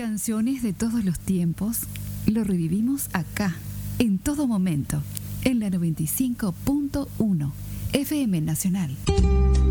Canciones de todos los tiempos lo revivimos acá, en todo momento, en la 95.1 FM Nacional.